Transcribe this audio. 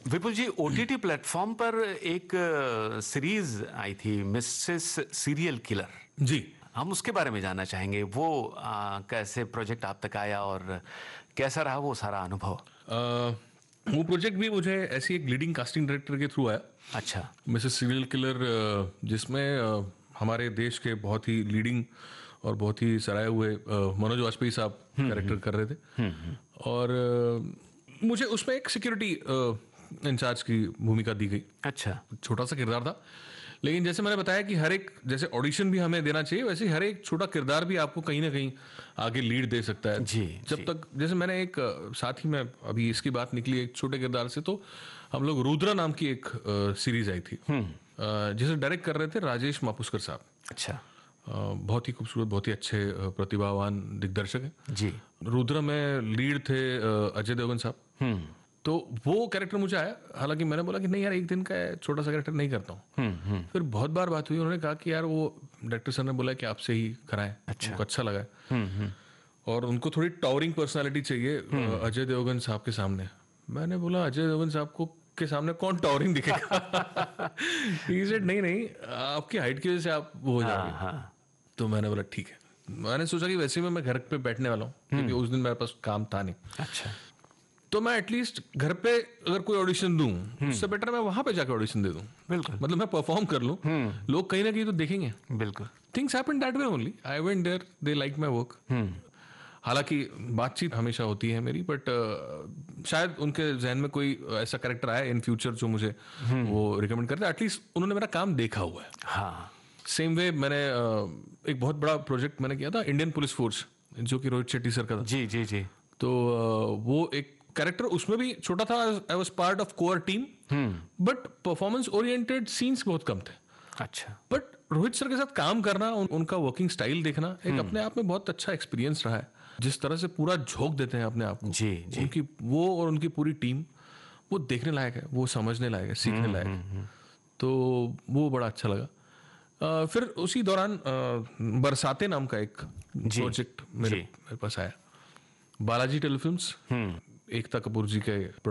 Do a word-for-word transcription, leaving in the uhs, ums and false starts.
विपुल जी, OTT platform पर एक series आई थी, मिसेस सीरियल किलर। जी, हम उसके बारे में जानना चाहेंगे। वो आ, कैसे प्रोजेक्ट आप तक आया और कैसा रहा वो सारा अनुभव? आ, वो प्रोजेक्ट भी मुझे ऐसी एक लीडिंग कास्टिंग डायरेक्टर के थ्रू आया। अच्छा। मिसेस सीरियल किलर, जिसमें आ, हमारे देश के बहुत ही लीडिंग और बहुत ही सराहे हुए आ, मनोज वाजपेयी साहब कैरेक्टर कर रहे थे। और आ, मुझे उसमें एक सिक्योरिटी इंचार्ज की भूमिका दी गई। अच्छा। छोटा सा किरदार था, लेकिन जैसे मैंने बताया कि हर एक, जैसे ऑडिशन भी हमें देना चाहिए, वैसे हर एक छोटा किरदार भी आपको कहीं ना कहीं आगे लीड दे सकता है। जी, जब जी। तक, जैसे मैंने एक साथ ही में अभी इसकी बात निकली एक छोटे किरदार से, तो हम लोग रुद्रा नाम की एक सीरीज आई थी, जिसे डायरेक्ट कर रहे थे राजेश मापुस्कर साहब। अच्छा। बहुत ही खूबसूरत, बहुत ही अच्छे प्रतिभावान दिग्दर्शक है जी। रुद्रा में लीड थे अजय देवगन साहब। तो वो कैरेक्टर मुझे आया, हालांकि मैंने बोला कि नहीं यार, एक दिन का छोटा सा कैरेक्टर नहीं करता हूँ। फिर बहुत बार बात हुई, उन्होंने कहा कि यार वो डायरेक्टर सर ने बोला कि आपसे ही कराएं। अच्छा। उनको अच्छा लगा है और उनको थोड़ी टावरिंग पर्सनालिटी चाहिए अजय देवगन साहब के सामने। मैंने बोला अजय देवगन साहब को के सामने कौन टावरिंग दिखेगा? He said, नहीं नहीं, आपकी हाइट की वजह से आप वो हो जाओगे। तो मैंने बोला ठीक है। मैंने सोचा कि वैसे में मैं घर पे बैठने वाला हूँ, क्योंकि उस दिन मेरे पास काम था नहीं। अच्छा। तो मैं एटलीस्ट घर पे अगर कोई ऑडिशन दूं, उससे बेटर मैं वहां पे जाकर ऑडिशन दे दूं। बिल्कुल। मतलब मैं परफॉर्म कर लूं, लोग कहीं ना कहीं तो देखेंगे। बिल्कुल। Things happen that way only. I went there, they like my work. हालांकि बातचीत हमेशा होती है मेरी, बट uh, शायद उनके जहन में कोई ऐसा कैरेक्टर आया इन फ्यूचर जो मुझे वो रिकमेंड करता है। एटलीस्ट उन्होंने मेरा काम देखा हुआ है। हाँ। सेम वे मैंने uh, एक बहुत बड़ा प्रोजेक्ट मैंने किया था, इंडियन पुलिस फोर्स, जो कि रोहित शेट्टी सर का था। जी जी जी। तो uh, वो एक कैरेक्टर उसमें भी छोटा था। I was part of core team, but performance oriented scenes बहुत कम थे। अच्छा। बट रोहित सर के साथ काम करना, उन, उनका वर्किंग स्टाइल देखना एक अपने आप में बहुत अच्छा एक्सपीरियंस रहा है। जिस तरह से पूरा झोंक देते हैं अपने आप को, जी, जी। उनकी वो और उनकी पूरी टीम, वो देखने लायक है, वो समझने लायक है, सीखने लायक है। तो वो बड़ा अच्छा लगा। uh, फिर उसी दौरान uh, बरसाते नाम का एक प्रोजेक्ट मेरे, मेरे पास आया। बालाजी टेलीफिल्म्स, एकता कपूर जी के